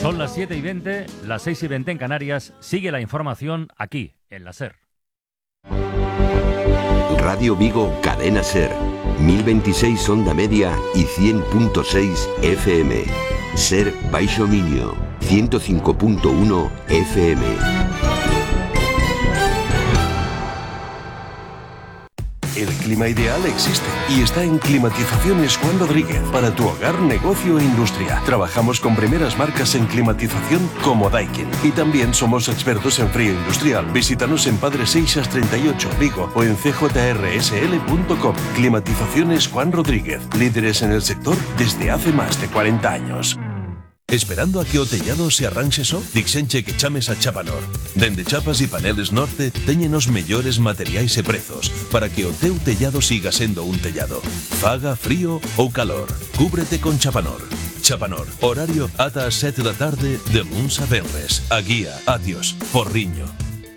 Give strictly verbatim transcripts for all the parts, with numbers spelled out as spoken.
Son las siete y veinte, las seis y veinte en Canarias. Sigue la información aquí, en la SER. Radio Vigo, Cadena SER. mil veintiséis onda media y cien punto seis F M. SER Baixo Miño, ciento cinco punto uno F M. El clima ideal existe y está en Climatizaciones Juan Rodríguez para tu hogar, negocio e industria. Trabajamos con primeras marcas en climatización como Daikin y también somos expertos en frío industrial. Visítanos en Padre Seixas treinta y ocho, Vigo, o en c j r s l punto com. Climatizaciones Juan Rodríguez, líderes en el sector desde hace más de cuarenta años. Esperando a que o tellado se arranxe só? Dixenche que chames a Chapanor. Dende Chapas e Paneles Norte teñen os mellores materiais e prezos para que o teu tellado siga sendo un tellado. Faga frío ou calor, cúbrete con Chapanor. Chapanor, horario ata as sete da tarde de luns a venres. A guía, adiós, Porriño.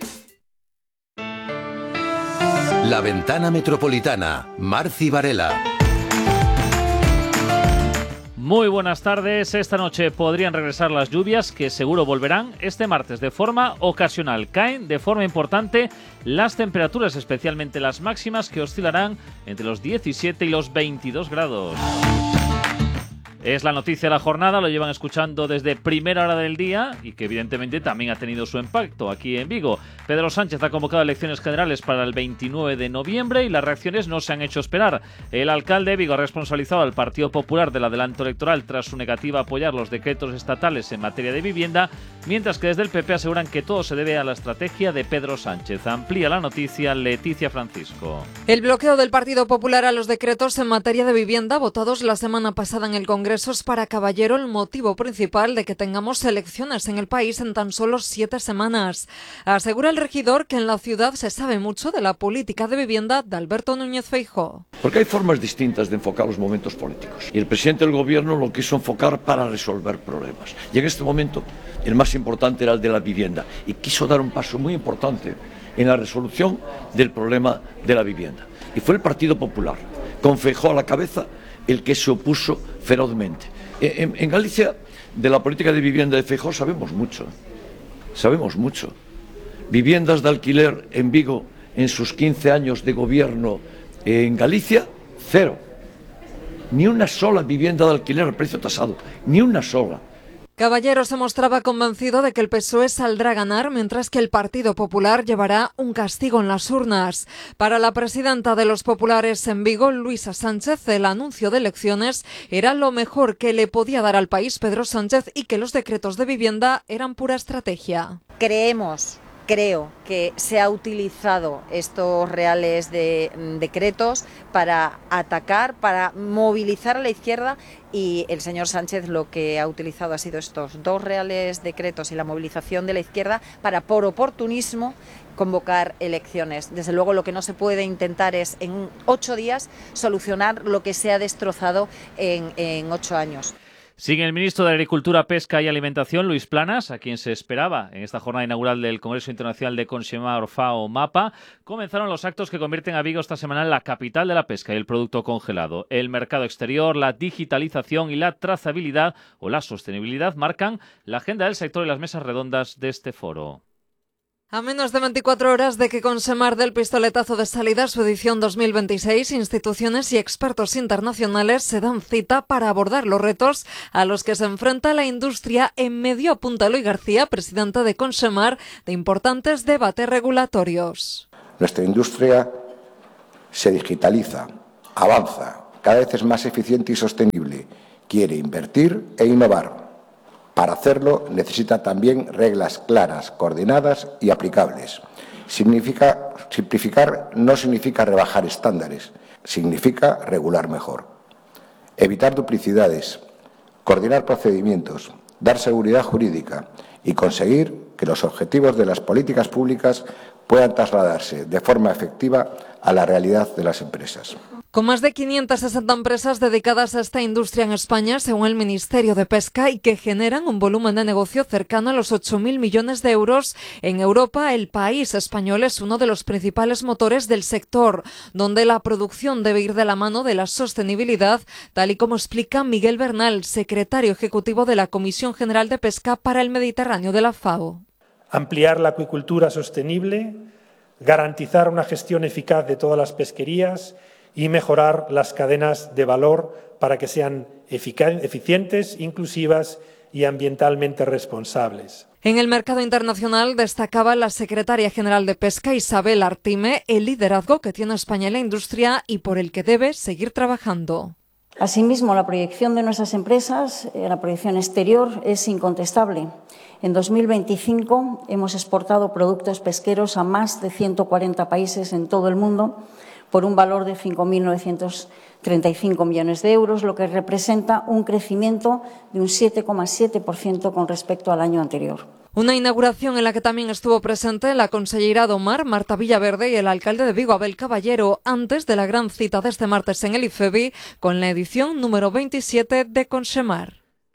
La Ventana Metropolitana, Marci Varela. Muy buenas tardes. Esta noche podrían regresar las lluvias, que seguro volverán este martes de forma ocasional. Caen de forma importante las temperaturas, especialmente las máximas, que oscilarán entre los diecisiete y los veintidós grados. Es la noticia de la jornada, lo llevan escuchando desde primera hora del día y que evidentemente también ha tenido su impacto aquí en Vigo. Pedro Sánchez ha convocado elecciones generales para el veintinueve de noviembre y las reacciones no se han hecho esperar. El alcalde de Vigo ha responsabilizado al Partido Popular del adelanto electoral tras su negativa a apoyar los decretos estatales en materia de vivienda, mientras que desde el P P aseguran que todo se debe a la estrategia de Pedro Sánchez. Amplía la noticia Leticia Francisco. El bloqueo del Partido Popular a los decretos en materia de vivienda votados la semana pasada en el Congreso es para Caballero el motivo principal de que tengamos elecciones en el país en tan solo siete semanas. Asegura el regidor que en la ciudad se sabe mucho de la política de vivienda de Alberto Núñez Feijóo. Porque hay formas distintas de enfocar los momentos políticos. Y el presidente del gobierno lo quiso enfocar para resolver problemas. Y en este momento el más importante era el de la vivienda. Y quiso dar un paso muy importante en la resolución del problema de la vivienda. Y fue el Partido Popular, con Feijóo a la cabeza, el que se opuso ferozmente. En, en Galicia, de la política de vivienda de Feijóo sabemos mucho, sabemos mucho. Viviendas de alquiler en Vigo en sus quince años de gobierno en Galicia, cero. Ni una sola vivienda de alquiler al precio tasado, ni una sola. Caballero se mostraba convencido de que el P S O E saldrá a ganar, mientras que el Partido Popular llevará un castigo en las urnas. Para la presidenta de los populares en Vigo, Luisa Sánchez, el anuncio de elecciones era lo mejor que le podía dar al país Pedro Sánchez y que los decretos de vivienda eran pura estrategia. Creemos Creo que se ha utilizado estos reales de, decretos para atacar, para movilizar a la izquierda, y el señor Sánchez lo que ha utilizado ha sido estos dos reales decretos y la movilización de la izquierda para, por oportunismo, convocar elecciones. Desde luego, lo que no se puede intentar es en ocho días solucionar lo que se ha destrozado en, en ocho años. Sigue el ministro de Agricultura, Pesca y Alimentación, Luis Planas, a quien se esperaba en esta jornada inaugural del Congreso Internacional de Conxemar FAO MAPA. Comenzaron los actos que convierten a Vigo esta semana en la capital de la pesca y el producto congelado. El mercado exterior, la digitalización y la trazabilidad o la sostenibilidad marcan la agenda del sector y las mesas redondas de este foro. A menos de veinticuatro horas de que Conxemar dé el pistoletazo de salida a su edición dos mil veintiséis, instituciones y expertos internacionales se dan cita para abordar los retos a los que se enfrenta la industria. En medio apunta Eloy García, presidenta de Conxemar, de importantes debates regulatorios. Nuestra industria se digitaliza, avanza, cada vez es más eficiente y sostenible, quiere invertir e innovar. Para hacerlo necesita también reglas claras, coordinadas y aplicables. Significa, simplificar no significa rebajar estándares, significa regular mejor. Evitar duplicidades, coordinar procedimientos, dar seguridad jurídica y conseguir que los objetivos de las políticas públicas puedan trasladarse de forma efectiva a la realidad de las empresas. Con más de quinientas sesenta empresas dedicadas a esta industria en España, según el Ministerio de Pesca, y que generan un volumen de negocio cercano a los ocho mil millones de euros, en Europa el país español es uno de los principales motores del sector, donde la producción debe ir de la mano de la sostenibilidad, tal y como explica Miguel Bernal, secretario ejecutivo de la Comisión General de Pesca para el Mediterráneo de la FAO. Ampliar la acuicultura sostenible, garantizar una gestión eficaz de todas las pesquerías y mejorar las cadenas de valor para que sean eficientes, inclusivas y ambientalmente responsables. En el mercado internacional destacaba la secretaria general de Pesca, Isabel Artime, el liderazgo que tiene España en la industria y por el que debe seguir trabajando. Asimismo, la proyección de nuestras empresas, la proyección exterior, es incontestable. En dos mil veinticinco hemos exportado productos pesqueros a más de ciento cuarenta países en todo el mundo, por un valor de cinco mil novecientos treinta y cinco millones de euros, lo que representa un crecimiento de un siete coma siete por ciento con respecto al año anterior. Una inauguración en la que también estuvo presente la consellera de Omar, Marta Villaverde, y el alcalde de Vigo, Abel Caballero, antes de la gran cita de este martes en el IFEBI, con la edición número veintisiete de Conxemar.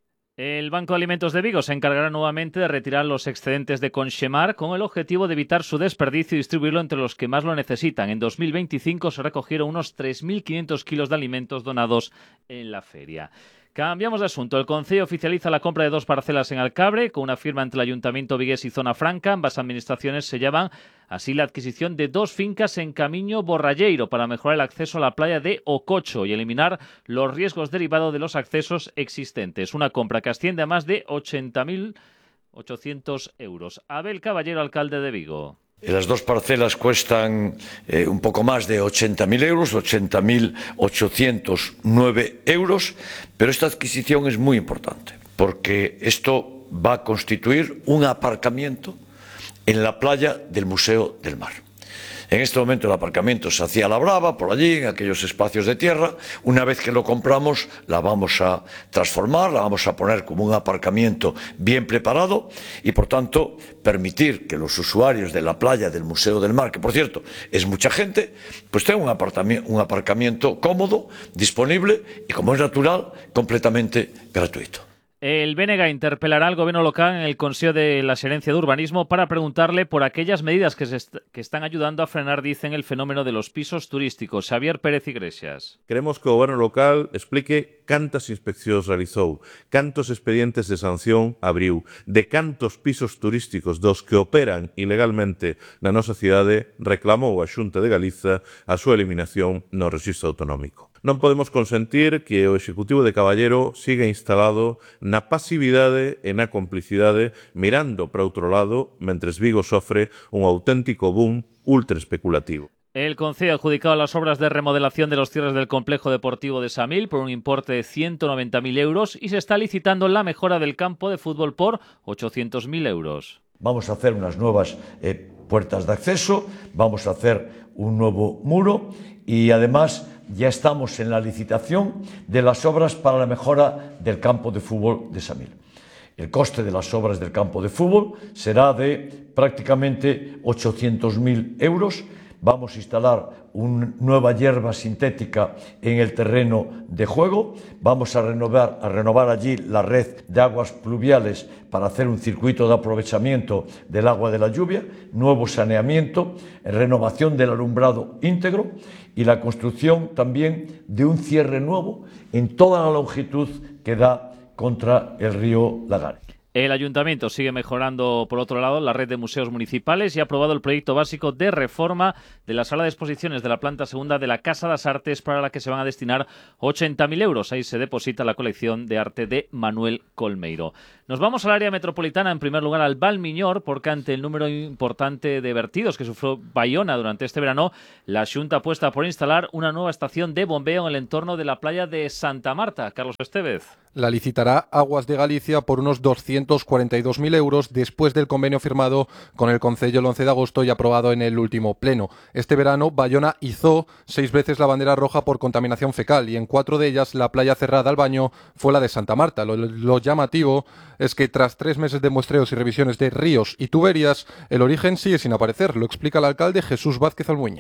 El Banco de Alimentos de Vigo se encargará nuevamente de retirar los excedentes de Conxemar con el objetivo de evitar su desperdicio y distribuirlo entre los que más lo necesitan. En dos mil veinticinco se recogieron unos tres mil quinientos kilos de alimentos donados en la feria. Cambiamos de asunto. El Concello oficializa la compra de dos parcelas en Alcabre con una firma entre el Ayuntamiento vigués y Zona Franca. Ambas administraciones sellaban así la adquisición de dos fincas en Camiño Borralleiro para mejorar el acceso a la playa de Ococho y eliminar los riesgos derivados de los accesos existentes. Una compra que asciende a más de ochenta mil ochocientos euros. Abel Caballero, alcalde de Vigo. Las dos parcelas cuestan eh, un poco más de ochenta mil euros, ochenta mil ochocientos nueve euros, pero esta adquisición es muy importante porque esto va a constituir un aparcamiento en la playa del Museo del Mar. En este momento el aparcamiento se hacía a la brava, por allí, en aquellos espacios de tierra. Una vez que lo compramos, la vamos a transformar, la vamos a poner como un aparcamiento bien preparado y, por tanto, permitir que los usuarios de la playa del Museo del Mar, que por cierto es mucha gente, pues tengan un aparcamiento, un aparcamiento cómodo, disponible y, como es natural, completamente gratuito. El B N G interpelará al gobierno local en el Consejo de la Xerencia de Urbanismo para preguntarle por aquellas medidas que, se est que están ayudando a frenar, dicen, el fenómeno de los pisos turísticos. Xavier Pérez Iglesias. Queremos que o goberno local explique cantas inspeccións realizou, cantos expedientes de sanción abriu, de cantos pisos turísticos dos que operan ilegalmente na nosa cidade reclamou a Xunta de Galiza a súa eliminación no rexistro autonómico. Non podemos consentir que o Executivo de Caballero siga instalado na pasividade e na complicidade mirando para outro lado mentres Vigo sofre un auténtico boom ultra especulativo. El Concello ha adjudicado las obras de remodelación de los cierres del complejo deportivo de Samil por un importe de ciento noventa mil euros y se está licitando la mejora del campo de fútbol por ochocientos mil euros. Vamos a hacer unas nuevas eh, puertas de acceso, vamos a hacer un nuevo muro y además ya estamos en la licitación de las obras para la mejora del campo de fútbol de Samil. El coste de las obras del campo de fútbol será de prácticamente ochocientos mil euros. Vamos a instalar una nueva hierba sintética en el terreno de juego. Vamos a renovar, a renovar allí la red de aguas pluviales para hacer un circuito de aprovechamiento del agua de la lluvia, nuevo saneamiento, renovación del alumbrado íntegro y la construcción también de un cierre nuevo en toda la longitud que da contra el río Lagares. El Ayuntamiento sigue mejorando, por otro lado, la red de museos municipales y ha aprobado el proyecto básico de reforma de la sala de exposiciones de la planta segunda de la Casa das Artes, para la que se van a destinar ochenta mil euros. Ahí se deposita la colección de arte de Manuel Colmeiro. Nos vamos al área metropolitana, en primer lugar al Valmiñor, porque ante el número importante de vertidos que sufrió Baiona durante este verano, la Xunta apuesta por instalar una nueva estación de bombeo en el entorno de la playa de Santa Marta. Carlos Estevez. La licitará Aguas de Galicia por unos doscientos cuarenta y dos mil euros después del convenio firmado con el Concello el once de agosto y aprobado en el último pleno. Este verano, Baiona izó seis veces la bandera roja por contaminación fecal y en cuatro de ellas la playa cerrada al baño fue la de Santa Marta. Lo, lo llamativo es que tras tres meses de muestreos y revisiones de ríos y tuberías, el origen sigue sin aparecer. Lo explica el alcalde Jesús Vázquez Almuña.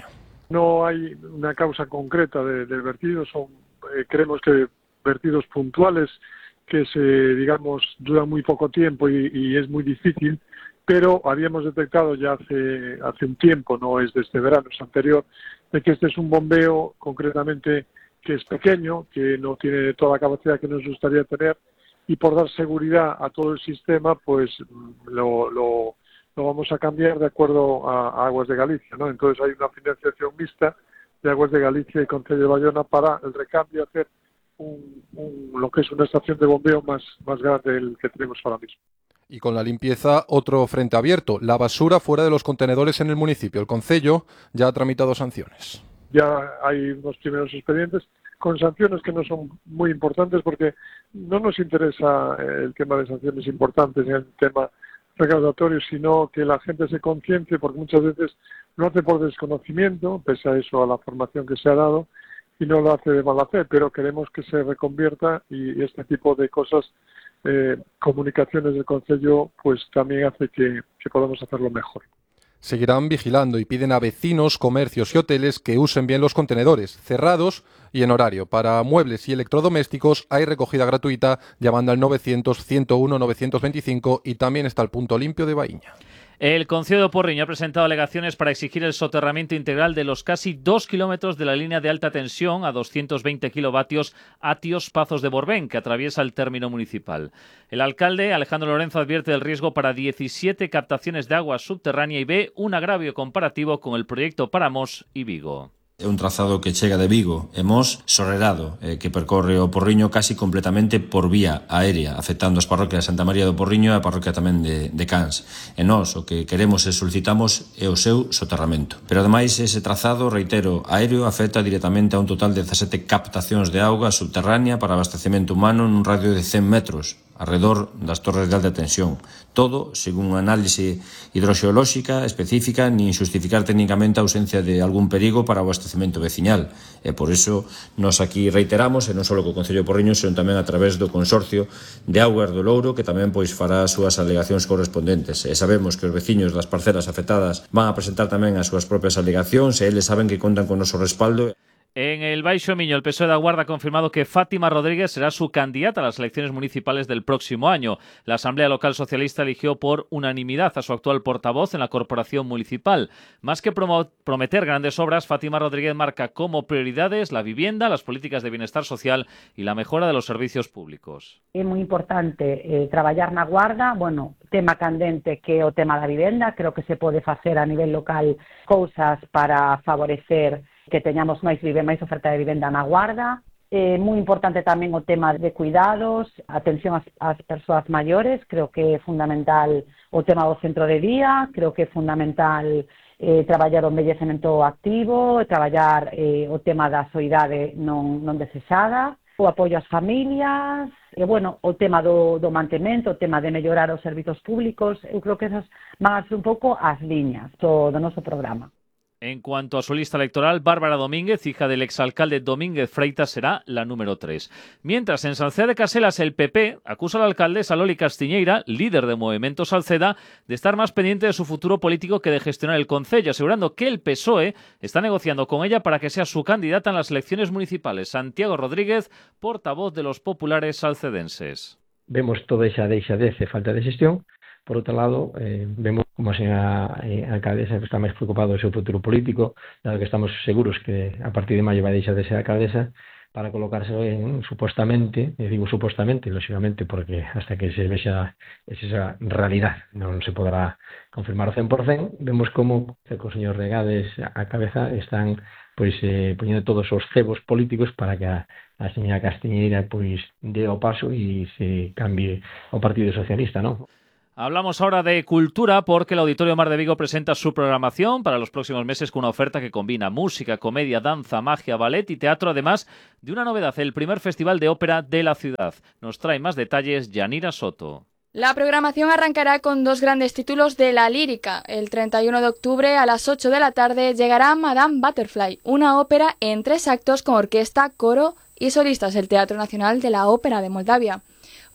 No hay una causa concreta de, del vertido, son eh, creemos que vertidos puntuales que se, digamos, duran muy poco tiempo y, y es muy difícil, pero habíamos detectado ya hace, hace un tiempo, no es de este verano, es anterior, de que este es un bombeo concretamente que es pequeño, que no tiene toda la capacidad que nos gustaría tener, y por dar seguridad a todo el sistema, pues lo, lo, lo vamos a cambiar de acuerdo a, a Aguas de Galicia, ¿no? Entonces hay una financiación mixta de Aguas de Galicia y Concello de Bayona para el recambio, hacer un, un, lo que es una estación de bombeo más, más grande del que tenemos ahora mismo. Y con la limpieza, otro frente abierto, la basura fuera de los contenedores en el municipio. El Concello ya ha tramitado sanciones. Ya hay unos primeros expedientes con sanciones que no son muy importantes porque no nos interesa el tema de sanciones importantes en el tema recaudatorio, sino que la gente se conciencie, porque muchas veces lo hace por desconocimiento, pese a eso, a la formación que se ha dado, y no lo hace de mala fe, pero queremos que se reconvierta y este tipo de cosas, eh, comunicaciones del Concello, pues también hace que, que podamos hacerlo mejor. Seguirán vigilando y piden a vecinos, comercios y hoteles que usen bien los contenedores, cerrados y en horario. Para muebles y electrodomésticos hay recogida gratuita llamando al novecientos, ciento uno, novecientos veinticinco y también está el punto limpio de Baíña. El Concello de Porriño ha presentado alegaciones para exigir el soterramiento integral de los casi dos kilómetros de la línea de alta tensión a doscientos veinte kilovatios Atios-Pazos de Borbén, que atraviesa el término municipal. El alcalde, Alejandro Lorenzo, advierte del riesgo para diecisiete captaciones de agua subterránea y ve un agravio comparativo con el proyecto Paramos y Vigo. É un trazado que chega de Vigo e Mos Sorrerado, eh, que percorre o Porriño casi completamente por vía aérea, afectando as parroquias de Santa María do Porriño e a parroquia tamén de, de Cans. E nós o que queremos e solicitamos é o seu soterramento. Pero ademais ese trazado, reitero, aéreo afecta directamente a un total de dezasete captacións de auga subterránea para abastecemento humano nun radio de cen metros, alrededor das torres de alta tensión. Todo, según unha análise hidroxeolóxica específica, nin justificar técnicamente a ausencia de algún perigo para o abastecemento veciñal. E por iso nos aquí reiteramos, e non só co Concello de Porriño, senón tamén a través do Consorcio de Augas do Louro, que tamén pois fará as súas alegacións correspondentes. E sabemos que os veciños das parcelas afectadas van a presentar tamén as súas propias alegacións e eles saben que contan con o noso respaldo. En el Baixo Miño, el P S O E da Guarda ha confirmado que Fátima Rodríguez será su candidata a las elecciones municipales del próximo año. La Asamblea Local Socialista eligió por unanimidad a su actual portavoz en la corporación municipal. Más que promo- prometer grandes obras, Fátima Rodríguez marca como prioridades la vivienda, las políticas de bienestar social y la mejora de los servicios públicos. É moi importante eh, traballar na Guarda, bueno, tema candente que é o tema da vivenda, creo que se pode facer a nivel local cousas para favorecer que teñamos máis vive, máis oferta de vivenda na Guarda. É moi importante tamén o tema de cuidados, atención ás, ás persoas maiores, creo que é fundamental o tema do centro de día, creo que é fundamental eh, traballar o envellecemento activo, traballar eh, o tema da soidade non, non desexada, o apoio ás familias, e, bueno, o tema do, do mantemento, o tema de mellorar os servizos públicos. Eu creo que esas van a ser un pouco as liñas do, do noso programa. En cuanto a su lista electoral, Bárbara Domínguez, hija del exalcalde Domínguez Freitas, será la número tres. Mientras, en Salceda de Caselas, el P P acusa a la alcaldesa Loli Castiñeira, líder de Movimiento Salceda, de estar más pendiente de su futuro político que de gestionar el concello, asegurando que el P S O E está negociando con ella para que sea su candidata en las elecciones municipales. Santiago Rodríguez, portavoz de los populares salcedenses. Vemos toda esa deixadez e falta de xestión. Por outro lado, eh, vemos como a señora eh, alcaldesa está máis preocupado do seu futuro político, dado que estamos seguros que a partir de maio vai deixar de ser alcaldesa para colocarse en, supostamente, e digo supostamente, lógicamente, porque hasta que se vexa esa realidad non se podrá confirmar o cen por cen, vemos como co señor Regades a cabeza están pois eh, poñendo todos os cebos políticos para que a, a señora Castiñeira pois dé o paso e se cambie o Partido Socialista, non? Hablamos ahora de cultura porque el Auditorio Mar de Vigo presenta su programación para los próximos meses con una oferta que combina música, comedia, danza, magia, ballet y teatro, además de una novedad, el primer festival de ópera de la ciudad. Nos trae más detalles Yanira Soto. La programación arrancará con dos grandes títulos de la lírica. El treinta y uno de octubre a las ocho de la tarde llegará Madame Butterfly, una ópera en tres actos con orquesta, coro y solistas del Teatro Nacional de la Ópera de Moldavia.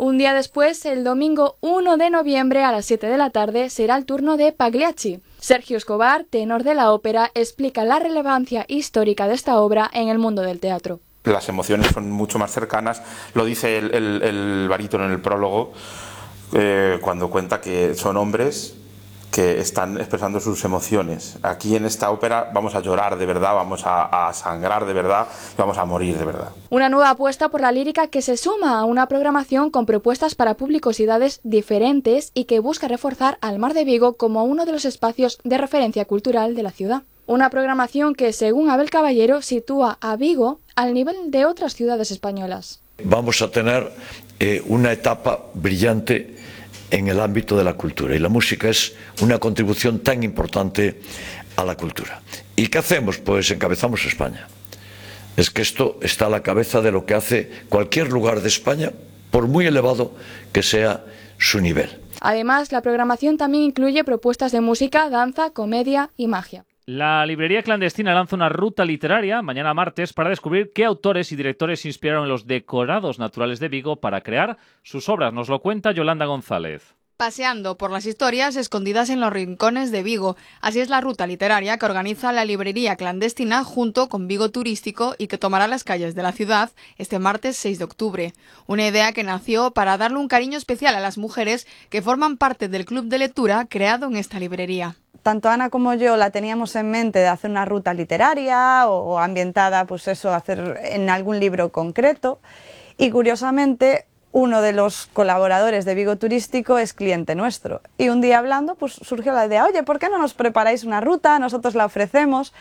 Un día después, el domingo uno de noviembre a las siete de la tarde, será el turno de Pagliacci. Sergio Escobar, tenor de la ópera, explica la relevancia histórica de esta obra en el mundo del teatro. Las emociones son mucho más cercanas, lo dice el, el, el barítono en el prólogo, eh, cuando cuenta que son hombres que están expresando sus emociones. Aquí en esta ópera vamos a llorar de verdad, vamos a, a sangrar de verdad, vamos a morir de verdad. Una nueva apuesta por la lírica que se suma a una programación con propuestas para públicos y edades diferentes y que busca reforzar al Mar de Vigo como uno de los espacios de referencia cultural de la ciudad. Una programación que, según Abel Caballero, sitúa a Vigo al nivel de otras ciudades españolas. Vamos a tener eh, una etapa brillante en el ámbito de la cultura, y la música es una contribución tan importante a la cultura. ¿Y qué hacemos? Pues encabezamos España. Es que esto está a la cabeza de lo que hace cualquier lugar de España, por muy elevado que sea su nivel. Además, la programación también incluye propuestas de música, danza, comedia y magia. La librería clandestina lanza una ruta literaria mañana martes para descubrir qué autores y directores se inspiraron en los decorados naturales de Vigo para crear sus obras. Nos lo cuenta Yolanda González. Paseando por las historias escondidas en los rincones de Vigo. Así es la ruta literaria que organiza la librería clandestina junto con Vigo Turístico y que tomará las calles de la ciudad este martes seis de octubre. Una idea que nació para darle un cariño especial a las mujeres que forman parte del club de lectura creado en esta librería. Tanto Ana como yo la teníamos en mente de hacer una ruta literaria o ambientada, pues eso, hacer en algún libro concreto. Y curiosamente, uno de los colaboradores de Vigo Turístico es cliente nuestro. Y un día hablando, pues surgió la idea, oye, ¿por qué no nos preparáis una ruta? Nosotros la ofrecemos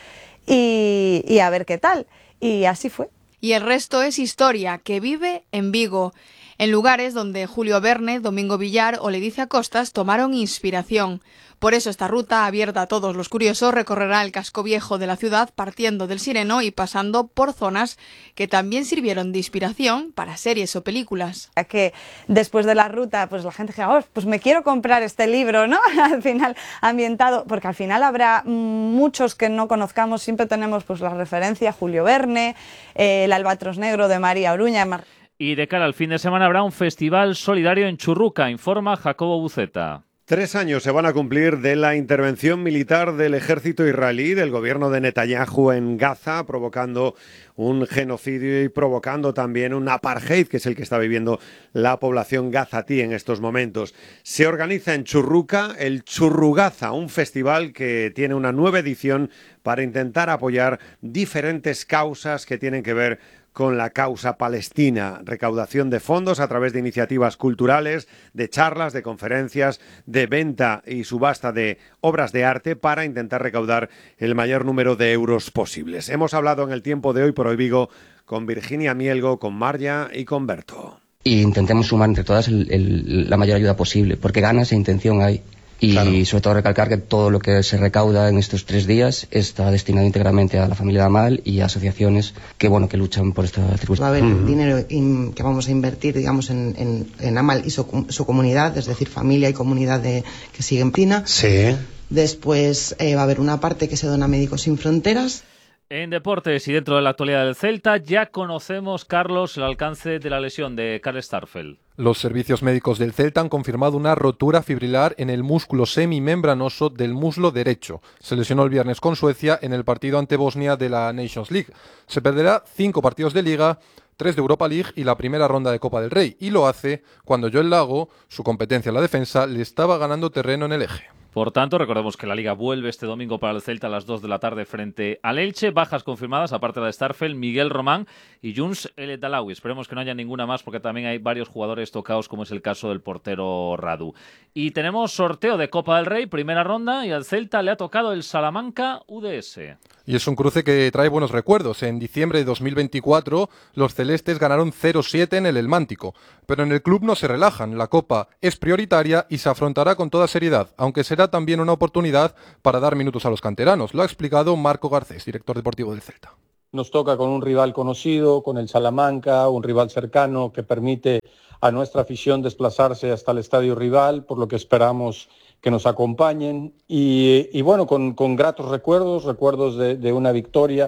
y, y a ver qué tal. Y así fue. Y el resto es historia que vive en Vigo, en lugares donde Julio Verne, Domingo Villar o Leticia Costas tomaron inspiración. Por eso esta ruta, abierta a todos los curiosos, recorrerá el casco viejo de la ciudad partiendo del Sireno y pasando por zonas que también sirvieron de inspiración para series o películas. Que después de la ruta, pues la gente dice, oh, pues me quiero comprar este libro, ¿no? Al final ambientado, porque al final habrá muchos que no conozcamos, siempre tenemos pues la referencia, Julio Verne, eh, el Albatros Negro de María Oruña. Y de cara al fin de semana habrá un festival solidario en Churruca, informa Jacobo Buceta. Tres años se van a cumplir de la intervención militar del ejército israelí, del gobierno de Netanyahu en Gaza, provocando un genocidio y provocando también un apartheid, que es el que está viviendo la población gazatí en estos momentos. Se organiza en Churruca el Churrugaza, un festival que tiene una nueva edición para intentar apoyar diferentes causas que tienen que ver con la causa palestina, recaudación de fondos a través de iniciativas culturales, de charlas, de conferencias, de venta y subasta de obras de arte para intentar recaudar el mayor número de euros posibles. Hemos hablado en el tiempo de Hoy por Hoy Vigo con Virginia Mielgo, con Marja y con Berto. Y intentemos sumar entre todas el, el, la mayor ayuda posible, porque ganas e intención hay. Y claro, sobre todo recalcar que todo lo que se recauda en estos tres días está destinado íntegramente a la familia de Amal y a asociaciones que bueno que luchan por esta circunstancia. Va a haber uh-huh. dinero in, que vamos a invertir, digamos, en, en, en Amal y su, su comunidad, es decir, familia y comunidad de, que sigue en Pina. Sí. Después eh, va a haber una parte que se dona a Médicos Sin Fronteras. En deportes y dentro de la actualidad del Celta ya conocemos, Carlos, el alcance de la lesión de Karl Starfelt. Los servicios médicos del Celta han confirmado una rotura fibrilar en el músculo semimembranoso del muslo derecho. Se lesionó el viernes con Suecia en el partido ante Bosnia de la Nations League. Se perderá cinco partidos de Liga, tres de Europa League y la primera ronda de Copa del Rey. Y lo hace cuando Joel Lago, su competencia en la defensa, le estaba ganando terreno en el eje. Por tanto, recordemos que la Liga vuelve este domingo para el Celta a las dos de la tarde frente al Elche. Bajas confirmadas, aparte de la de Starfelt, Miguel Román y Younes El Dalawi. Esperemos que no haya ninguna más porque también hay varios jugadores tocados, como es el caso del portero Radu. Y tenemos sorteo de Copa del Rey, primera ronda, y al Celta le ha tocado el Salamanca U D S. Y es un cruce que trae buenos recuerdos. En diciembre de dos mil veinticuatro, los celestes ganaron cero siete en el Elmántico. Pero en el club no se relajan. La Copa es prioritaria y se afrontará con toda seriedad, aunque será también una oportunidad para dar minutos a los canteranos. Lo ha explicado Marco Garcés, director deportivo del Celta. Nos toca con un rival conocido, con el Salamanca, un rival cercano que permite a nuestra afición desplazarse hasta el estadio rival, por lo que esperamos que nos acompañen y, y bueno, con, con gratos recuerdos, recuerdos de, de una victoria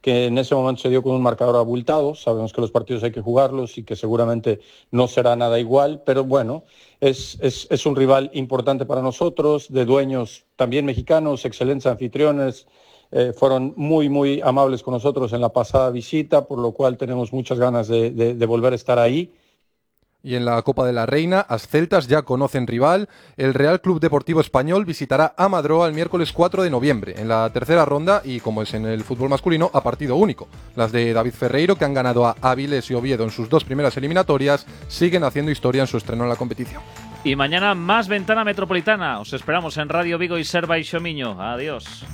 que en ese momento se dio con un marcador abultado. Sabemos que los partidos hay que jugarlos y que seguramente no será nada igual, pero bueno, es, es, es un rival importante para nosotros, de dueños también mexicanos, excelentes anfitriones. Eh, fueron muy, muy amables con nosotros en la pasada visita, por lo cual tenemos muchas ganas de, de, de volver a estar ahí. Y en la Copa de la Reina, as celtas ya conocen rival. El Real Club Deportivo Español visitará a Madroa el miércoles cuatro de noviembre, en la tercera ronda y, como es en el fútbol masculino, a partido único. Las de David Ferreiro, que han ganado a Áviles y Oviedo en sus dos primeras eliminatorias, siguen haciendo historia en su estreno en la competición. Y mañana más Ventana Metropolitana. Os esperamos en Radio Vigo y Serva y Xomiño. Adiós.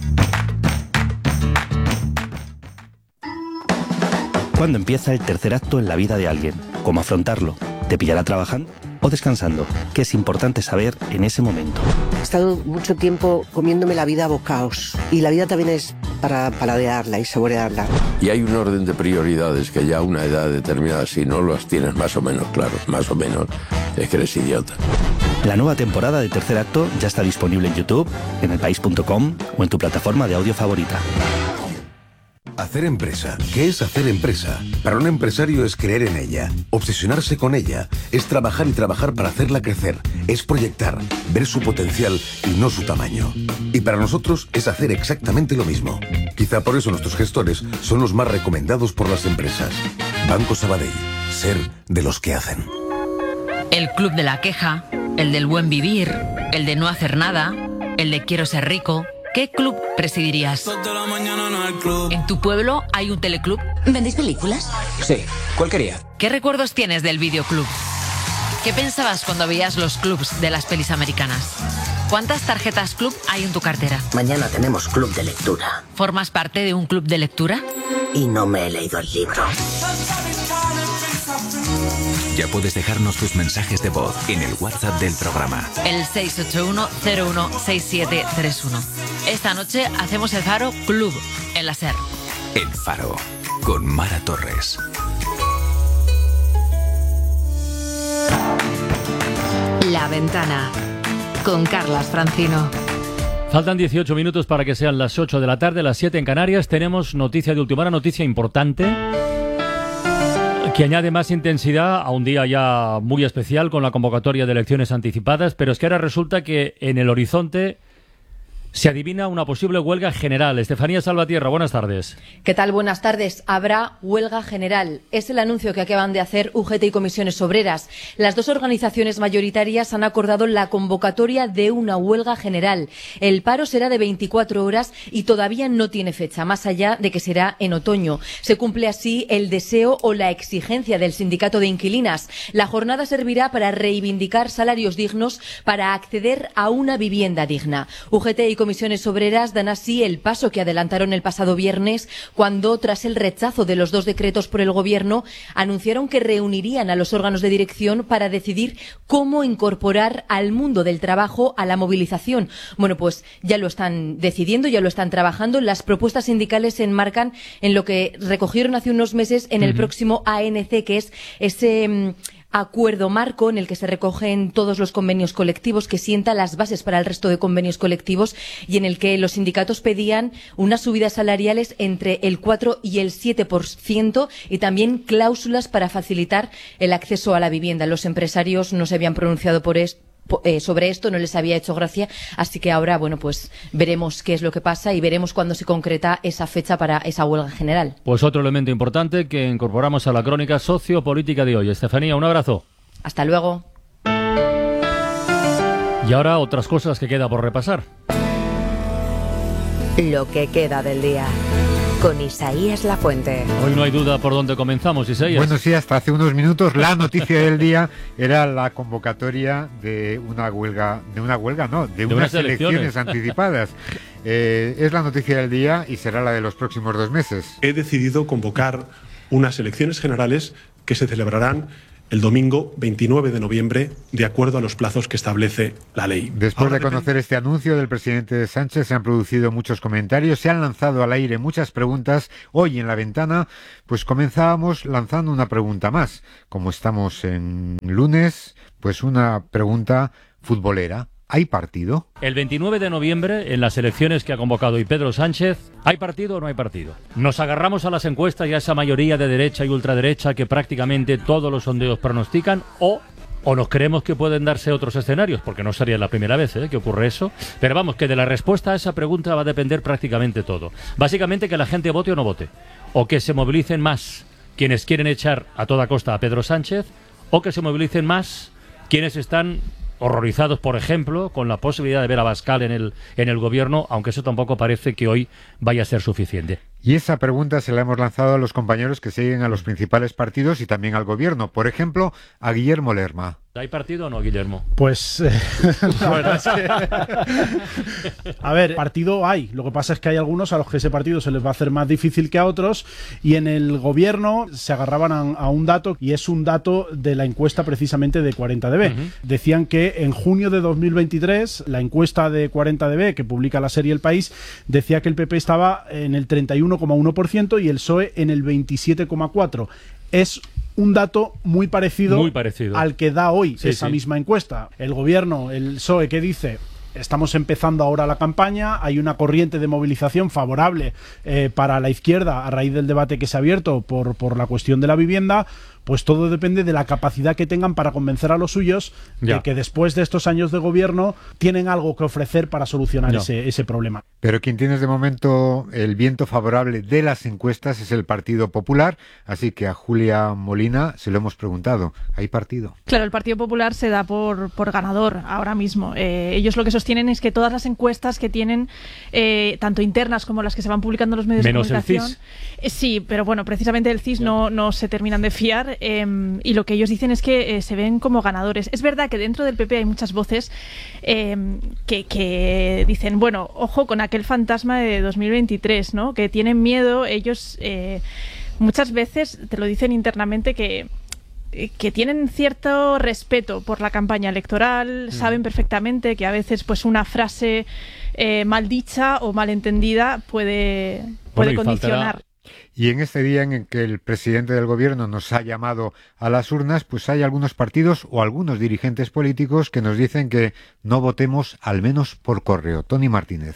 ¿Cuándo empieza el tercer acto en la vida de alguien? ¿Cómo afrontarlo? ¿Te pillará trabajando o descansando? ¿Qué es importante saber en ese momento? He estado mucho tiempo comiéndome la vida a bocaos y la vida también es para paladearla y saborearla. Y hay un orden de prioridades que ya a una edad determinada, si no las tienes más o menos claros, más o menos, es que eres idiota. La nueva temporada de Tercer Acto ya está disponible en YouTube, en elpaís punto com o en tu plataforma de audio favorita. Hacer empresa. ¿Qué es hacer empresa? Para un empresario es creer en ella, obsesionarse con ella, es trabajar y trabajar para hacerla crecer, es proyectar, ver su potencial y no su tamaño. Y para nosotros es hacer exactamente lo mismo. Quizá por eso nuestros gestores son los más recomendados por las empresas. Banco Sabadell. Ser de los que hacen. El club de la queja, el del buen vivir, el de no hacer nada, el de quiero ser rico. ¿Qué club presidirías? ¿En tu pueblo hay un teleclub? ¿Vendéis películas? Sí. ¿Cuál quería? ¿Qué recuerdos tienes del videoclub? ¿Qué pensabas cuando veías los clubs de las pelis americanas? ¿Cuántas tarjetas club hay en tu cartera? Mañana tenemos club de lectura. ¿Formas parte de un club de lectura? Y no me he leído el libro. Ya puedes dejarnos tus mensajes de voz en el WhatsApp del programa. El seis ocho uno cero uno seis siete tres uno. Esta noche hacemos el Faro Club en la SER. El Faro, con Mara Torres. La Ventana, con Carlas Francino. Faltan dieciocho minutos para que sean las ocho de la tarde, las siete en Canarias. Tenemos noticia de última hora, noticia importante, que añade más intensidad a un día ya muy especial con la convocatoria de elecciones anticipadas, pero es que ahora resulta que en el horizonte se adivina una posible huelga general. Estefanía Salvatierra, buenas tardes. ¿Qué tal? Buenas tardes. Habrá huelga general. Es el anuncio que acaban de hacer U G T y Comisiones Obreras. Las dos organizaciones mayoritarias han acordado la convocatoria de una huelga general. El paro será de veinticuatro horas y todavía no tiene fecha, más allá de que será en otoño. Se cumple así el deseo o la exigencia del sindicato de inquilinas. La jornada servirá para reivindicar salarios dignos, para acceder a una vivienda digna. U G T y Comisiones Obreras dan así el paso que adelantaron el pasado viernes cuando, tras el rechazo de los dos decretos por el Gobierno, anunciaron que reunirían a los órganos de dirección para decidir cómo incorporar al mundo del trabajo a la movilización. Bueno, pues ya lo están decidiendo, ya lo están trabajando. Las propuestas sindicales se enmarcan en lo que recogieron hace unos meses en el uh-huh. próximo A N C, que es ese acuerdo marco en el que se recogen todos los convenios colectivos, que sienta las bases para el resto de convenios colectivos y en el que los sindicatos pedían unas subidas salariales entre el cuatro y el siete por ciento y también cláusulas para facilitar el acceso a la vivienda. Los empresarios no se habían pronunciado por esto. Eh, sobre esto, no les había hecho gracia, así que ahora, bueno, pues veremos qué es lo que pasa y veremos cuándo se concreta esa fecha para esa huelga general. Pues otro elemento importante que incorporamos a la crónica sociopolítica de hoy. Estefanía, un abrazo. Hasta luego. Y ahora otras cosas que queda por repasar. Lo que queda del día, con Isaías Lafuente. Hoy no hay duda por dónde comenzamos, Isaías. Bueno, sí, hasta hace unos minutos la noticia del día era la convocatoria de una huelga, de una huelga no, de, de unas, unas elecciones, elecciones anticipadas. Eh, es la noticia del día y será la de los próximos dos meses. He decidido convocar unas elecciones generales que se celebrarán el domingo veintinueve de noviembre, de acuerdo a los plazos que establece la ley. Después Ahora de conocer depende... este anuncio del presidente Sánchez, se han producido muchos comentarios, se han lanzado al aire muchas preguntas. Hoy en La Ventana, pues comenzábamos lanzando una pregunta más. Como estamos en lunes, pues una pregunta futbolera. ¿hay partido? El veintinueve de noviembre, en las elecciones que ha convocado hoy Pedro Sánchez, ¿hay partido o no hay partido? Nos agarramos a las encuestas y a esa mayoría de derecha y ultraderecha que prácticamente todos los sondeos pronostican, o... o nos creemos que pueden darse otros escenarios, porque no sería la primera vez ¿eh? que ocurre eso, pero vamos, que de la respuesta a esa pregunta va a depender prácticamente todo. Básicamente que la gente vote o no vote, o que se movilicen más quienes quieren echar a toda costa a Pedro Sánchez, o que se movilicen más quienes están horrorizados, por ejemplo, con la posibilidad de ver a Abascal en el, en el gobierno, aunque eso tampoco parece que hoy vaya a ser suficiente. Y esa pregunta se la hemos lanzado a los compañeros que siguen a los principales partidos y también al gobierno. Por ejemplo, a Guillermo Lerma. ¿Hay partido o no, Guillermo? Pues eh, la verdad es que... A ver, partido hay. Lo que pasa es que hay algunos a los que ese partido se les va a hacer más difícil que a otros, y en el gobierno se agarraban a, a un dato, y es un dato de la encuesta precisamente de cuarenta D B. Uh-huh. Decían que en junio de dos mil veintitrés, la encuesta de cuarenta D B que publica la serie El País decía que el P P estaba en el treinta y uno coma uno por ciento y el P S O E en el veintisiete coma cuatro por ciento. Es un dato muy parecido, muy parecido al que da hoy sí, esa sí. misma encuesta. El gobierno, el P S O E, que dice: estamos empezando ahora la campaña, hay una corriente de movilización favorable eh, para la izquierda a raíz del debate que se ha abierto por, por la cuestión de la vivienda. Pues todo depende de la capacidad que tengan para convencer a los suyos ya. de que después de estos años de gobierno tienen algo que ofrecer para solucionar ese, ese problema. Pero quien tiene de momento el viento favorable de las encuestas es el Partido Popular, así que a Julia Molina se lo hemos preguntado. ¿Hay partido? Claro, el Partido Popular se da por, por ganador ahora mismo. Eh, ellos lo que sostienen es que todas las encuestas que tienen, eh, tanto internas como las que se van publicando en los medios Menos de comunicación... el C I S. Eh, sí, pero bueno, precisamente el C I S no, no se terminan de fiar. Eh, y lo que ellos dicen es que eh, se ven como ganadores. Es verdad que dentro del P P hay muchas voces eh, que, que dicen, bueno, ojo con aquel fantasma de dos mil veintitrés, ¿no? Que tienen miedo. Ellos eh, muchas veces te lo dicen internamente que que tienen cierto respeto por la campaña electoral, mm. saben perfectamente que a veces pues una frase eh, mal dicha o mal entendida puede, puede bueno, condicionar. Faltará... Y en este día en que el presidente del gobierno nos ha llamado a las urnas, pues hay algunos partidos o algunos dirigentes políticos que nos dicen que no votemos al menos por correo. Tony Martínez.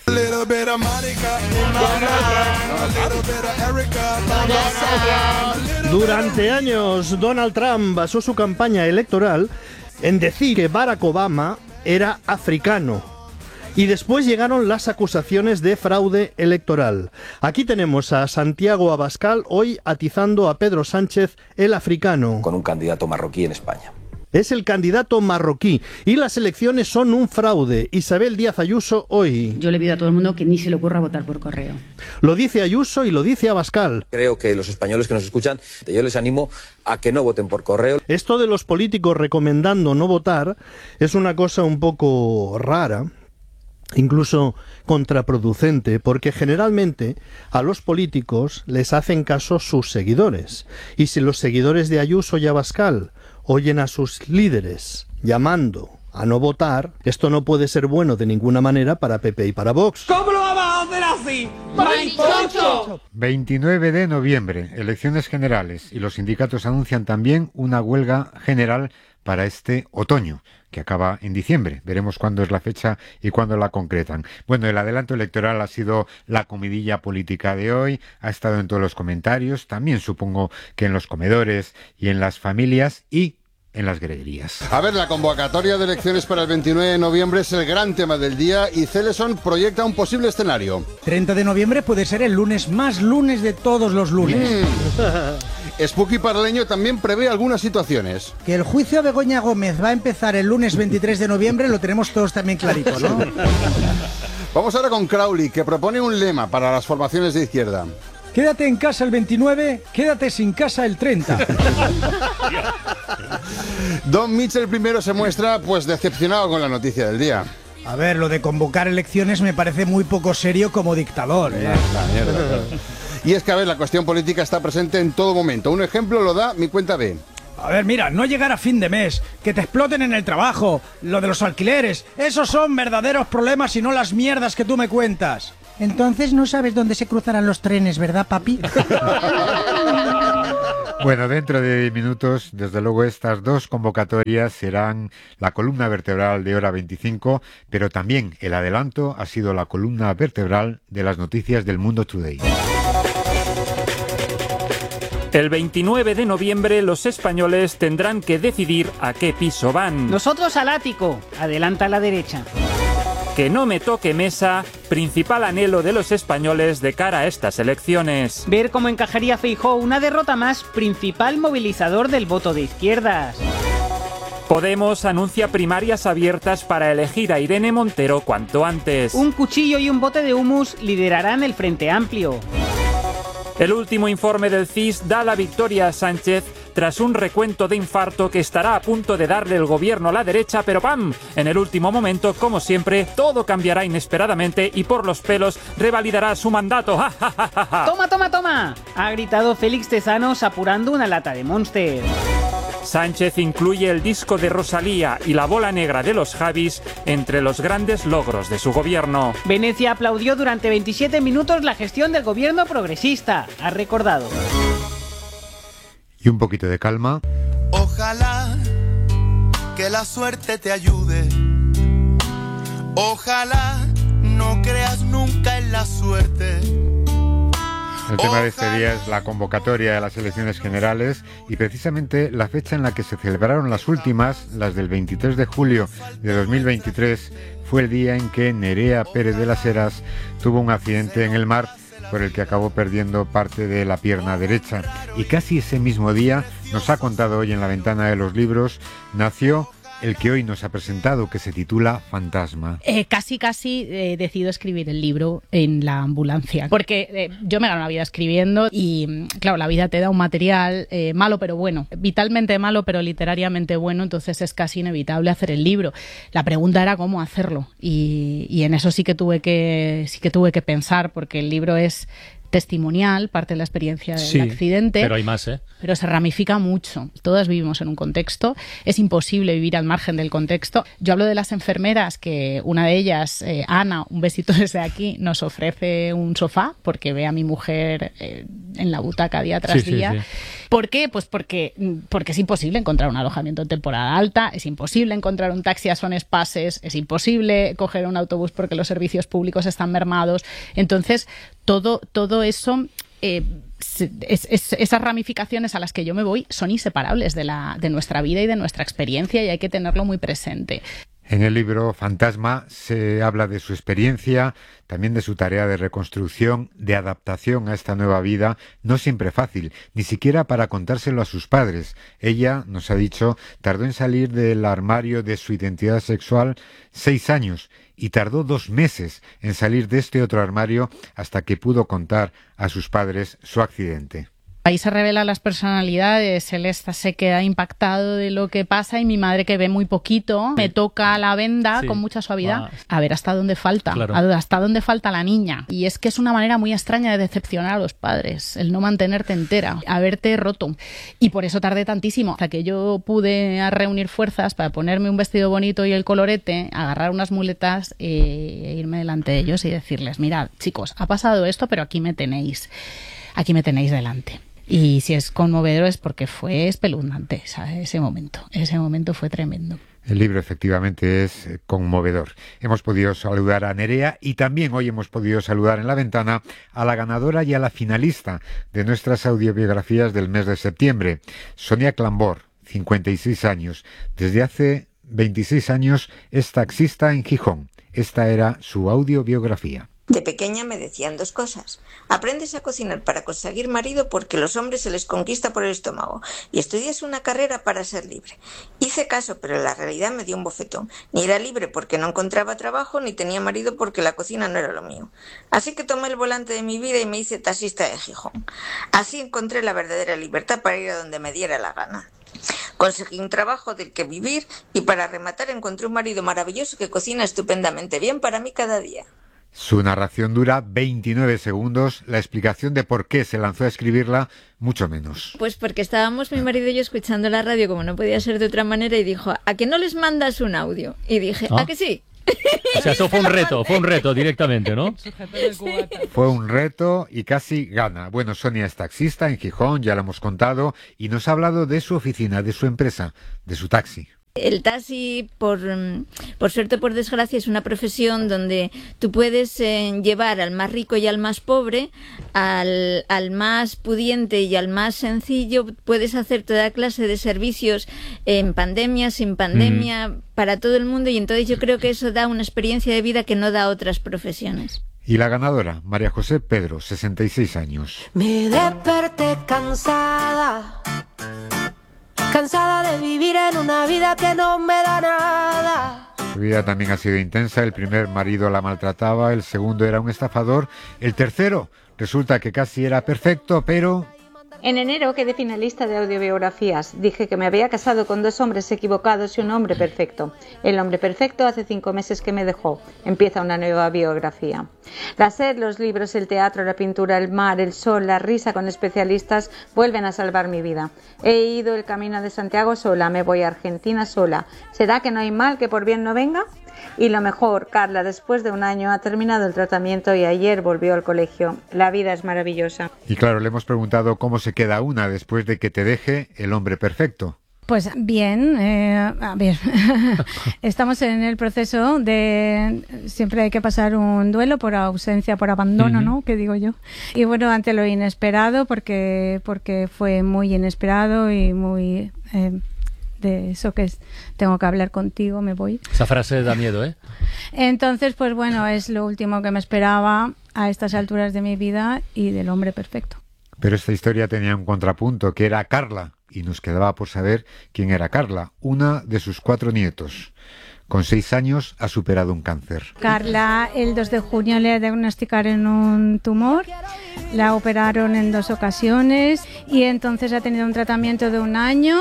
Durante años, Donald Trump basó su campaña electoral en decir que Barack Obama era africano. Y después llegaron las acusaciones de fraude electoral. Aquí tenemos a Santiago Abascal hoy atizando a Pedro Sánchez, el africano. Con un candidato marroquí en España. Es el candidato marroquí y las elecciones son un fraude. Isabel Díaz Ayuso hoy. Yo le pido a todo el mundo que ni se le ocurra votar por correo. Lo dice Ayuso y lo dice Abascal. Creo que los españoles que nos escuchan, yo les animo a que no voten por correo. Esto de los políticos recomendando no votar es una cosa un poco rara. Incluso contraproducente, porque generalmente a los políticos les hacen caso sus seguidores. Y si los seguidores de Ayuso y Abascal oyen a sus líderes llamando a no votar, esto no puede ser bueno de ninguna manera para P P y para Vox. ¿Cómo lo vamos a hacer así? ¡Manchocho! veintinueve de noviembre, elecciones generales, y los sindicatos anuncian también una huelga general para este otoño, que acaba en diciembre. Veremos cuándo es la fecha y cuándo la concretan. Bueno, el adelanto electoral ha sido la comidilla política de hoy, ha estado en todos los comentarios, también supongo que en los comedores y en las familias y en las greguerías. A ver, la convocatoria de elecciones para el veintinueve de noviembre es el gran tema del día y Celeson proyecta un posible escenario. treinta de noviembre puede ser el lunes más lunes de todos los lunes. Mm. Spooky Paraleño también prevé algunas situaciones. Que el juicio a Begoña Gómez va a empezar el lunes veintitrés de noviembre lo tenemos todos también clarito, ¿no? Vamos ahora con Crowley, que propone un lema para las formaciones de izquierda. Quédate en casa el veintinueve, quédate sin casa el treinta. Don Mitchell primero se muestra pues decepcionado con la noticia del día. A ver, lo de convocar elecciones me parece muy poco serio como dictador, ¿eh? La mierda. Y es que, a ver, la cuestión política está presente en todo momento. Un ejemplo lo da mi cuenta B. A ver, mira, no llegar a fin de mes, que te exploten en el trabajo, lo de los alquileres, esos son verdaderos problemas y no las mierdas que tú me cuentas. Entonces no sabes dónde se cruzarán los trenes, ¿verdad, papi? Bueno, dentro de diez minutos, desde luego, estas dos convocatorias serán la columna vertebral de Hora veinticinco, pero también el adelanto ha sido la columna vertebral de las noticias del Mundo Today. El veintinueve de noviembre los españoles tendrán que decidir a qué piso van. Nosotros al ático, adelanta a la derecha. Que no me toque mesa, principal anhelo de los españoles de cara a estas elecciones. Ver cómo encajaría Feijóo una derrota más, principal movilizador del voto de izquierdas. Podemos anuncia primarias abiertas para elegir a Irene Montero cuanto antes. Un cuchillo y un bote de humus liderarán el Frente Amplio. El último informe del C I S da la victoria a Sánchez tras un recuento de infarto que estará a punto de darle el gobierno a la derecha, pero ¡pam! En el último momento, como siempre, todo cambiará inesperadamente y por los pelos revalidará su mandato. ¡Ja, ja, ja, ja, ja! ¡Toma, toma, toma! Ha gritado Félix Tezanos apurando una lata de Monster. Sánchez incluye el disco de Rosalía y la bola negra de los Javis entre los grandes logros de su gobierno. Venecia aplaudió durante veintisiete minutos la gestión del gobierno progresista, ha recordado. Y un poquito de calma. Ojalá que la suerte te ayude. Ojalá no creas nunca en la suerte. El tema de este día es la convocatoria de las elecciones generales y precisamente la fecha en la que se celebraron las últimas, las del veintitrés de julio de dos mil veintitrés, fue el día en que Nerea Pérez de las Heras tuvo un accidente en el mar por el que acabó perdiendo parte de la pierna derecha. Y casi ese mismo día, nos ha contado hoy en la ventana de los libros, nació el que hoy nos ha presentado, que se titula Fantasma. Eh, casi, casi eh, decido escribir el libro en la ambulancia, porque eh, yo me gano la vida escribiendo y, claro, la vida te da un material eh, malo pero bueno, vitalmente malo pero literariamente bueno, entonces es casi inevitable hacer el libro. La pregunta era cómo hacerlo y, y en eso sí que tuve que, sí que tuve que pensar, porque el libro es testimonial, parte de la experiencia del sí, accidente. Pero hay más, ¿eh? Pero se ramifica mucho. Todas vivimos en un contexto. Es imposible vivir al margen del contexto. Yo hablo de las enfermeras, que una de ellas, eh, Ana, un besito desde aquí, nos ofrece un sofá porque ve a mi mujer eh, en la butaca día tras sí, día. Sí, sí. ¿Por qué? Pues porque, porque es imposible encontrar un alojamiento en temporada alta, es imposible encontrar un taxi a Son Espases, es imposible coger un autobús porque los servicios públicos están mermados. Entonces, todo, todo eso, eh, es, es, esas ramificaciones a las que yo me voy son inseparables de, la, de nuestra vida y de nuestra experiencia, y hay que tenerlo muy presente. En el libro Fantasma se habla de su experiencia, también de su tarea de reconstrucción, de adaptación a esta nueva vida, no siempre fácil, ni siquiera para contárselo a sus padres. Ella, nos ha dicho, tardó en salir del armario de su identidad sexual seis años y tardó dos meses en salir de este otro armario hasta que pudo contar a sus padres su accidente. Ahí se revelan las personalidades. Él está, se queda impactado de lo que pasa, y mi madre, que ve muy poquito, me toca la venda sí. con mucha suavidad. Ah. A ver hasta dónde falta, claro. hasta dónde falta la niña. Y es que es una manera muy extraña de decepcionar a los padres, el no mantenerte entera, haberte roto. Y por eso tardé tantísimo, hasta que yo pude reunir fuerzas para ponerme un vestido bonito y el colorete, agarrar unas muletas e irme delante de ellos y decirles: mirad, chicos, ha pasado esto, pero aquí me tenéis, aquí me tenéis delante. Y si es conmovedor es porque fue espeluznante, ¿sabes? Ese momento. Ese momento fue tremendo. El libro efectivamente es conmovedor. Hemos podido saludar a Nerea y también hoy hemos podido saludar en la ventana a la ganadora y a la finalista de nuestras audiobiografías del mes de septiembre, Sonia Clambor, cincuenta y seis años. Desde hace veintiséis años es taxista en Gijón. Esta era su audiobiografía. De pequeña me decían dos cosas: aprendes a cocinar para conseguir marido porque los hombres se les conquista por el estómago, y estudias una carrera para ser libre. Hice caso, pero la realidad me dio un bofetón. Ni era libre porque no encontraba trabajo, ni tenía marido porque la cocina no era lo mío. Así que tomé el volante de mi vida y me hice taxista de Gijón. Así encontré la verdadera libertad para ir a donde me diera la gana. Conseguí un trabajo del que vivir y, para rematar, encontré un marido maravilloso que cocina estupendamente bien para mí cada día. Su narración dura veintinueve segundos, la explicación de por qué se lanzó a escribirla, mucho menos. Pues porque estábamos mi marido y yo escuchando la radio, como no podía ser de otra manera, y dijo: ¿a que no les mandas un audio? Y dije: ¿a que sí? O sea, eso fue un reto, fue un reto directamente, ¿no? Fue un reto y casi gana. Bueno, Sonia es taxista en Gijón, ya lo hemos contado, y nos ha hablado de su oficina, de su empresa, de su taxi. El taxi, por, por suerte o por desgracia, es una profesión donde tú puedes eh, llevar al más rico y al más pobre, al, al más pudiente y al más sencillo. Puedes hacer toda clase de servicios en pandemia, sin pandemia, mm. para todo el mundo, y entonces yo creo que eso da una experiencia de vida que no da otras profesiones. Y la ganadora, María José Pedro, sesenta y seis años. Me desperté cansada. Cansada de vivir en una vida que no me da nada. Su vida también ha sido intensa. El primer marido la maltrataba, el segundo era un estafador, el tercero resulta que casi era perfecto, pero... En enero quedé finalista de audiobiografías. Dije que me había casado con dos hombres equivocados y un hombre perfecto. El hombre perfecto hace cinco meses que me dejó. Empieza una nueva biografía. La sed, los libros, el teatro, la pintura, el mar, el sol, la risa con especialistas vuelven a salvar mi vida. He ido el camino de Santiago sola, me voy a Argentina sola. ¿Será que no hay mal que por bien no venga? Y lo mejor, Carla, después de un año ha terminado el tratamiento y ayer volvió al colegio. La vida es maravillosa. Y claro, le hemos preguntado cómo se queda una después de que te deje el hombre perfecto. Pues bien, eh, a ver, estamos en el proceso de, siempre hay que pasar un duelo por ausencia, por abandono, uh-huh. ¿no? Que digo yo. Y bueno, ante lo inesperado, porque, porque fue muy inesperado y muy... Eh, de eso que es, tengo que hablar contigo, me voy. Esa frase da miedo, ¿eh? Entonces, pues bueno, es lo último que me esperaba a estas alturas de mi vida y del hombre perfecto. Pero esta historia tenía un contrapunto, que era Carla, y nos quedaba por saber quién era Carla, una de sus cuatro nietos. Con seis años ha superado un cáncer. Carla, el dos de junio le diagnosticaron un tumor, la operaron en dos ocasiones y entonces ha tenido un tratamiento de un año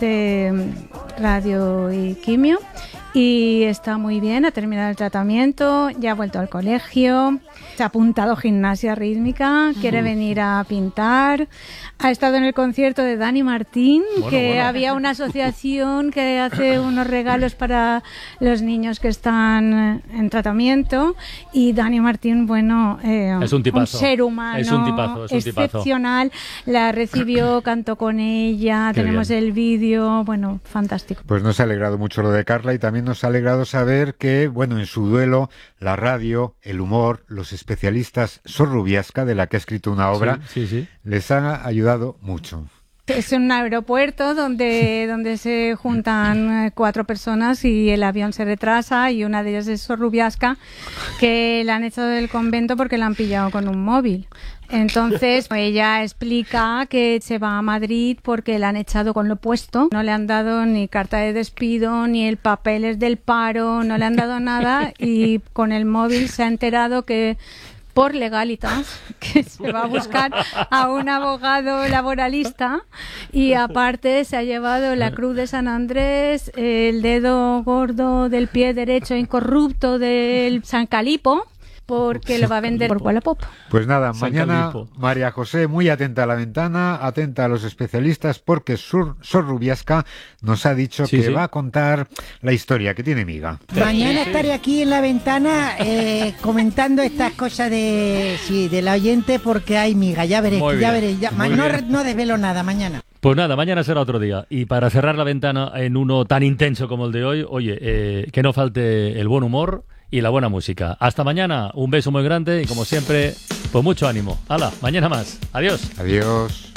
de radio y quimio y está muy bien, ha terminado el tratamiento, ya ha vuelto al colegio, se ha apuntado a gimnasia rítmica, quiere venir a pintar, ha estado en el concierto de Dani Martín, bueno, que bueno. había una asociación que hace unos regalos para los niños que están en tratamiento y Dani Martín, bueno, eh, es un, tipazo. un ser humano es un tipazo, es un excepcional, tipazo. La recibió, cantó con ella, Qué tenemos bien. el vídeo, bueno, fantástico. Pues nos ha alegrado mucho lo de Carla y también nos ha alegrado saber que, bueno, en su duelo, la radio, el humor, los especialistas, Sor Rubiasca, de la que ha escrito una obra, sí, sí, sí. les han ayudado mucho. Es un aeropuerto donde, donde se juntan cuatro personas y el avión se retrasa y una de ellas es Sor Rubiasca, que la han echado del convento porque la han pillado con un móvil. Entonces ella explica que se va a Madrid porque la han echado con lo puesto, no le han dado ni carta de despido, ni el papeles del paro, no le han dado nada y con el móvil se ha enterado que por legalitas, que se va a buscar a un abogado laboralista y aparte se ha llevado la cruz de San Andrés, el dedo gordo del pie derecho incorrupto del San Calipo, porque lo va a vender por Wallapop. Pues nada, San mañana Calipo. María José muy atenta a la ventana, atenta a los especialistas, porque Sor, Sor Rubiasca nos ha dicho sí, que sí. va a contar la historia, que tiene miga. Mañana estaré aquí en la ventana eh, comentando estas cosas de sí, de la oyente, porque hay miga, ya veréis, ya veréis. Ya, no, no desvelo nada mañana. Pues nada, mañana será otro día. Y para cerrar la ventana en uno tan intenso como el de hoy, oye, eh, que no falte el buen humor y la buena música. Hasta mañana, un beso muy grande y como siempre, pues mucho ánimo. ¡Hala! Mañana más. Adiós. Adiós.